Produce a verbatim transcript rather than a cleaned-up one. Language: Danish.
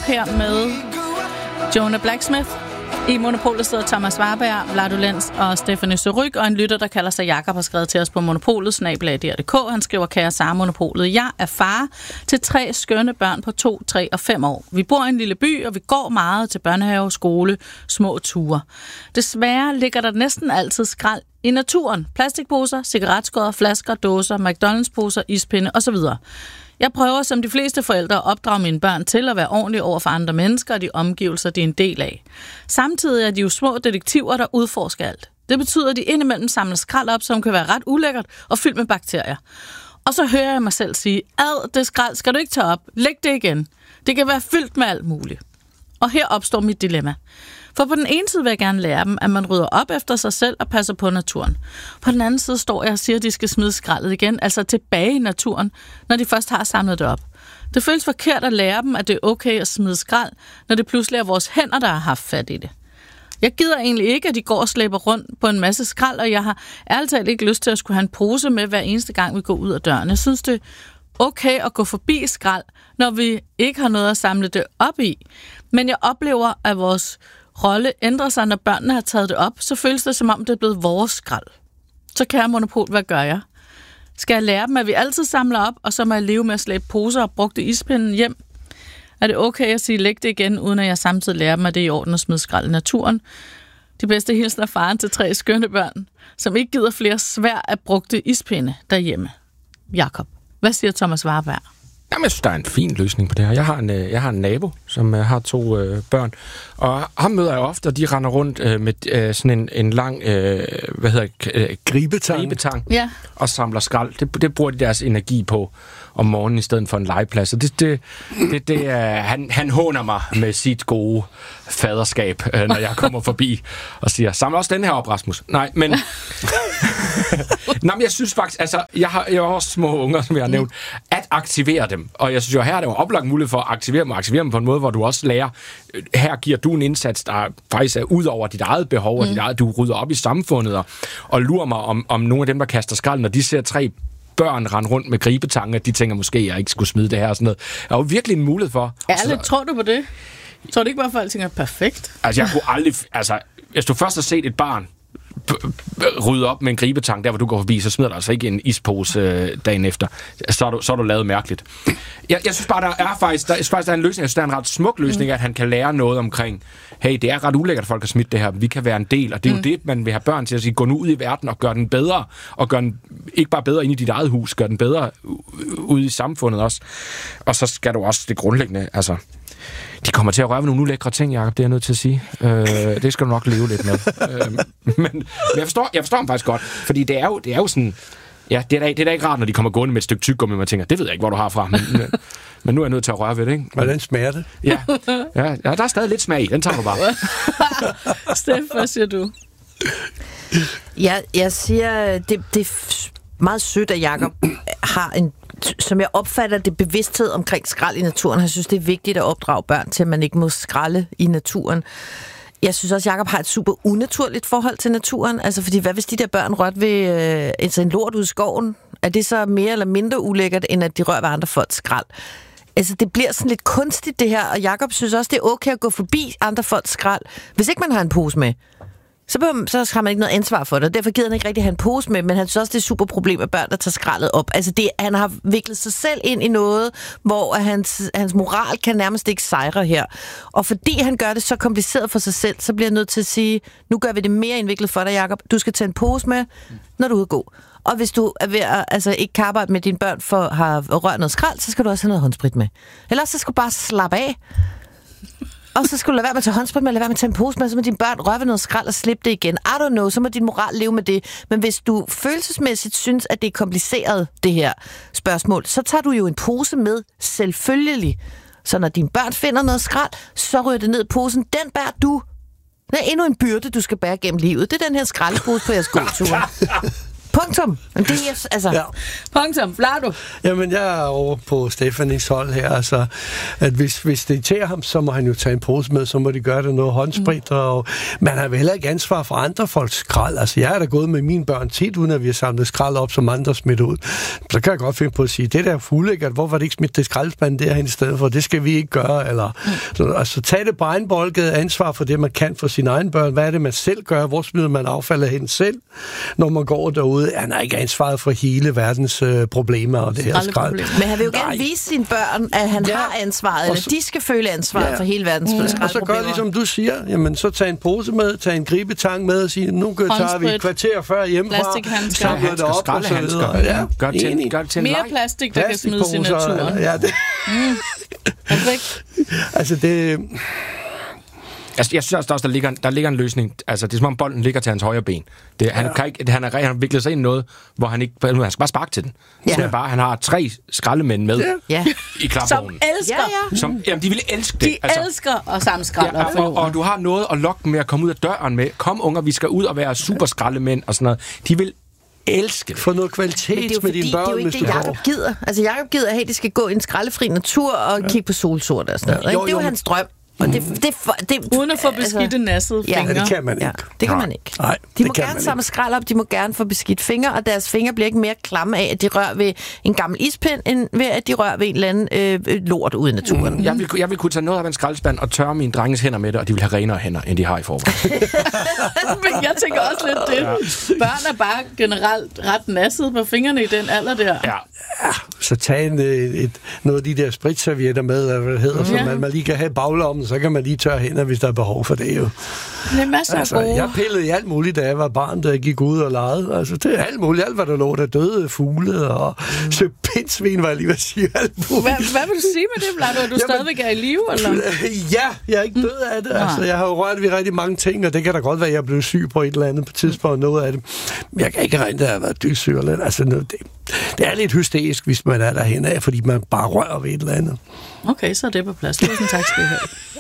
her med Jonah Blacksmith. I Monopolet sidder Thomas Warberg, Vlado Lenz og Stephanie Suryk, og en lytter, der kalder sig Jakob, har skrevet til os på Monopolet, snabel-a d r punktum d k. Han skriver, kære Sara Monopolet, jeg er far til tre skønne børn på to, tre og fem år. Vi bor i en lille by, og vi går meget til børnehave, skole, små ture. Desværre ligger der næsten altid skrald i naturen. Plastikposer, cigaretskåder, flasker, dåser, McDonald's-poser, ispinde osv. Jeg prøver som de fleste forældre at opdrage mine børn til at være ordentlige over for andre mennesker og de omgivelser, de er en del af. Samtidig er de jo små detektiver, der udforsker alt. Det betyder, at de indimellem samler skrald op, som kan være ret ulækkert og fyldt med bakterier. Og så hører jeg mig selv sige, ad, det skrald skal du ikke tage op. Læg det igen. Det kan være fyldt med alt muligt. Og her opstår mit dilemma. For på den ene side vil jeg gerne lære dem, at man rydder op efter sig selv og passer på naturen. På den anden side står jeg og siger, at de skal smide skraldet igen, altså tilbage i naturen, når de først har samlet det op. Det føles forkert at lære dem, at det er okay at smide skrald, når det pludselig er vores hænder, der har haft fat i det. Jeg gider egentlig ikke, at de går og slæber rundt på en masse skrald, og jeg har ærligt talt ikke lyst til at skulle have en pose med hver eneste gang, vi går ud af døren. Jeg synes, det er okay at gå forbi skrald, når vi ikke har noget at samle det op i. Men jeg oplever, at vores rolle ændrer sig, når børnene har taget det op, så føles det, som om det er blevet vores skrald. Så kære Monopol, hvad gør jeg? Skal jeg lære dem, at vi altid samler op, og så må jeg leve med at slæbe poser og brugte ispinden hjem? Er det okay at sige, læg det igen, uden at jeg samtidig lærer dem, at det er i orden at smide skrald i naturen? De bedste hilsner faren til tre skønne børn, som ikke gider flere svær at brugte ispinde derhjemme. Jakob, hvad siger Thomas Warberg? Jamen, jeg synes, der er en fin løsning på det her. Jeg har en, jeg har en nabo, som uh, har to uh, børn, og ham møder jeg ofte, og de render rundt uh, med uh, sådan en, en lang, uh, hvad hedder det, uh, gribetang, gribetang ja. Og samler skrald. Det, det bruger de deres energi på om morgenen i stedet for en legeplads. Og det, det, det, det uh, han, han håner mig med sit gode faderskab, uh, når jeg kommer forbi og siger, samle også den her op, Rasmus. Nej, men... Nå, men jeg synes faktisk, altså, jeg har, jeg har også små unger, som jeg har nævnt, at aktivere dem. Og jeg synes jo, her er det jo oplagt mulighed for at aktivere dem, og aktivere dem på en måde, hvor du også lærer, her giver du en indsats, der faktisk er ud over dit eget behov, og mm. dit eget, du rydder op i samfundet, og, og lurer mig om, om nogle af dem, der kaster skrald, når de ser tre børn rende rundt med gribetange, de tænker måske, at jeg ikke skulle smide det her og sådan noget. Der er jo virkelig en mulighed for... Ærligt, tror du på det? Tror du ikke bare, for alting er perfekt? Altså, jeg kunne aldrig... Altså, hvis du først har set et barn rydde op med en gribetang, der hvor du går forbi, så smider der altså ikke en ispose øh, dagen efter. Så er, du, så er du lavet mærkeligt. Jeg, jeg synes bare, der er faktisk der, jeg synes faktisk, der er en løsning. Jeg synes, der er en ret smuk løsning, mm. at han kan lære noget omkring, hey, det er ret ulækkert, at folk har smidt det her. Vi kan være en del, og det er mm. jo det, man vil have børn til at sige, gå nu ud i verden og gør den bedre, og gør den ikke bare bedre inde i dit eget hus, gør den bedre ude i samfundet også. Og så skal du også det grundlæggende, altså... De kommer til at røre ved nogle ulækre ting, Jacob, det er jeg nødt til at sige. Øh, det skal du nok leve lidt med. øh, men men jeg, forstår, jeg forstår dem faktisk godt, fordi det er jo, det er jo sådan... Ja, det er, da, det er da ikke rart, når de kommer gående med et stykke tyggegummi, og man tænker, det ved jeg ikke, hvor du har fra, men, men nu er jeg nødt til at røre ved det, ikke? Hvordan smager det? Ja, ja, ja, der er stadig lidt smag i, den tager du bare. Steff, hvad siger du? Ja, jeg siger, det, det er meget sødt, at Jacob har en, som jeg opfatter det, bevidsthed omkring skrald i naturen. Jeg synes, det er vigtigt at opdrage børn til, at man ikke må skralde i naturen. Jeg synes også, at Jacob har et super unaturligt forhold til naturen. Altså, fordi hvad hvis de der børn rørte ved øh, altså en lort ud i skoven? Er det så mere eller mindre ulækkert, end at de rører ved andre folks skrald? Altså, det bliver sådan lidt kunstigt, det her. Og Jacob synes også, det er okay at gå forbi andre folks skrald, hvis ikke man har en pose med. Så, behøver, så har man ikke noget ansvar for det. Derfor gider han ikke rigtig have en pose med, men han synes også, det er et super problem med børn, der tager skraldet op. Altså, det, han har viklet sig selv ind i noget, hvor hans, hans moral kan nærmest ikke sejre her. Og fordi han gør det så kompliceret for sig selv, så bliver han nødt til at sige, nu gør vi det mere indviklet for dig, Jacob. Du skal tage en pose med, når du er ude at gå. Og hvis du er ved at altså, ikke kan arbejde med dine børn for at have rørt noget skrald, så skal du også have noget håndsprit med. Ellers så skal du bare slappe af. Og så skal du lade være med at tage håndsprit med, lade være med at tage en pose med, så må dine børn røre ved noget skrald og slippe det igen. I don't know, så må din moral leve med det. Men hvis du følelsesmæssigt synes, at det er kompliceret, det her spørgsmål, så tager du jo en pose med, selvfølgelig. Så når dine børn finder noget skrald, så rører det ned i posen. Den bærer du. Det er endnu en byrde, du skal bære gennem livet. Det er den her skraldepose på jeres gåtur. Punktum. Men det er, altså... Ja. Punktum. Vlado. Jamen, jeg er over på Stefanis hold her, altså, at hvis, hvis det irriterer ham, så må han jo tage en pose med, så må de gøre det noget håndsprit, mm. og man har vel heller ikke ansvar for andre folks skrald. Altså, jeg er da gået med mine børn tit, uden at vi har samlet skrald op, som andre smidt ud. Så kan jeg godt finde på at sige, det der er fuldlækkert, hvorfor er det ikke smidt det skraldespand derhen i stedet for? Det skal vi ikke gøre, eller... Mm. Så, altså, tag det breinbolket ansvar for det, man kan for sine egne børn. Hvad er det, man selv gør? Hvor smider man affaldet hen selv, når man går derude? Han har ikke ansvaret for hele verdens øh, problemer og det her skrald. Men han vil jo gerne vise sine børn, at han ja. har ansvaret, eller så, de skal føle ansvaret ja. for hele verdens mm. skraldproblemer. Og så gør ligesom du siger, jamen så tag en pose med, tag en gribetang med og sige, nu tager vi et kvarter før hjemmefra, samler det op og så videre. Ja, gør det til, gør det til en mere leg. plastik, der kan smides i naturen. Ja, det... Mm. altså det... Altså, jeg synes også, der ligger, der ligger en løsning. Altså, det er som om bolden ligger til hans højre ben. Det, han, ja. kan ikke, han, er, han har viklet sig ind i noget, hvor han ikke... Han skal bare sparke til den. Ja. Så er bare, han har tre skraldemænd med ja. i klapvognen. Som elsker. Ja, ja. Som, jamen, de vil elske det. De altså, elsker at samle skrald op. Ja, og, og du har noget at lokke dem med at komme ud af døren med. Kom, unger, vi skal ud og være super skraldemænd og sådan noget. De vil elske det. For noget kvalitet med dine børn, det er jo ikke det, Jacob gider. Altså, Jacob gider, at de skal gå i en skraldefri natur og ja. kigge på solsort og sådan noget. Ja. Jo, jo, det er jo hans drøm. Og det, det, det, uden at få beskidte altså, nassede fingre. Ja, det kan man ikke. Ja, det kan man ikke. Nej, de må gerne samle skrald op, de må gerne få beskidt fingre, og deres fingre bliver ikke mere klamme af, at de rører ved en gammel ispind, end ved at de rører ved en eller anden øh, lort ude i naturen. Mm. Jeg, vil, jeg vil kunne tage noget af en skraldespand og tørre mine drenges hænder med det, og de vil have renere hænder, end de har i forvejen. Men jeg tænker også lidt det. Ja. Børn er bare generelt ret nassede på fingrene i den alder der. Ja, ja så tag en, et, noget af de der spritservietter med, eller hvad det hedder, ja. så man, man lige kan have baglommen, så kan man lige tørre hænder, hvis der er behov for det jo. Det er masser altså, af gode. Jeg pillede i alt muligt, da jeg var barn, da jeg gik ud og legede. Altså, det er alt muligt. Alt, hvad der lå, der døde fugle og mm. så pindsvin, var jeg lige ved at sige. Alt hvad, hvad vil du sige med det, Vlado? Er du Jamen, stadigvæk er i live, eller? Ja, jeg er ikke død af det. Altså, jeg har jo rørt ved rigtig mange ting, og det kan da godt være, at jeg blev syg på et eller andet på tidspunkt, noget af det. Men jeg kan ikke regne, at jeg har været dyssyg eller lidt. Altså, det, det er lidt hysterisk, hvis man er derhen af, fordi man bare rører ved et eller andet. Okay, så er det på plads. Tusind tak skal I have.